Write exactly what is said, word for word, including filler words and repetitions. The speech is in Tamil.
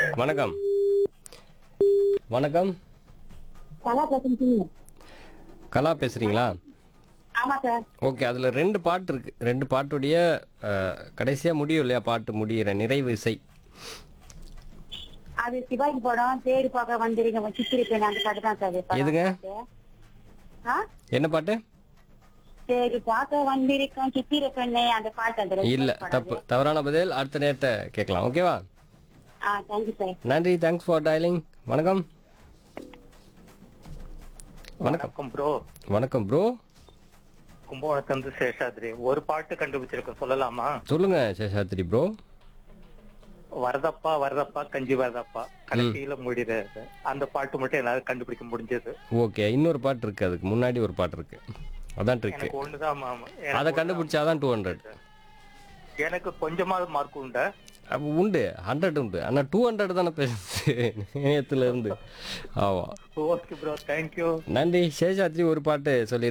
வணக்கம் வணக்கம் கலா பேசுறீங்க? கலா பேசுறீங்களா? ஆமா சார். ஓகே, அதுல ரெண்டு பாட்டு இருக்கு. ரெண்டு பாட்டுடைய அஹ், கடைசியா முடியும் இல்லையா? பாட்டு முடியிற நிறைவு இசை. அது சிவாஜி படம் தேடி பார்க்க வந்திருக்க சித்திரிப்பேன் அந்த பாட்டு தான் சார். படம் எதுங்க? பாட்டு. ஆ? என்ன பாட்டு? தேடி பார்க்க வந்திருக்கோம் சித்திர பெண்ணே அந்த பாட்டு அந்த ரெண்டு இல்ல, படம் தப்பு. அது. தவறான பதில். அடுத்த நேரத்தை கேட்கலாம். ஓகேவா? ஆ தேங்க்யூ சார். நன்றி. Thanks for dialling. வணக்கம் வணக்கம் வணக்கம் ப்ரோ. வணக்கம் ப்ரோ. கும்பகோணத்துல சேஷாத்ரி ஒரு பாட்டு கண்டுபிடிச்சிருக்கேன், சொல்லலாமா? சொல்லுங்க சேஷாத்ரி ப்ரோ. வரதப்பா வரதப்பா கஞ்சி வரதப்பா கடைசியில முடியுது. அந்த பாட்டு மட்டும் என்னால கண்டுபிடிக்க முடிஞ்சது. ஓகே, இன்னொரு பாட்டு இருக்கு. அதுக்கு முன்னாடி ஒரு பாட்டு இருக்கு. அதான் ட்ரிக். எனக்கு ஒண்ணுதான் மாமா. எனக்கு அதை ஒண்ணுதான். கண்டுபிடிச்சாதான் டூ ஹண்ட்ரட். எனக்கு கொஞ்சமாவது மார்க் உண்டா? அப்போ உண்டு, ஹண்ட்ரட் உண்டு. ஆனால் டூ ஹண்ட்ரட் தானே பேசுது நேயத்துல இருந்து. ஆமாம். Okay bro, thank you. நன்றி. சேஷாத்ரி ஒரு பாட்டு சொல்லி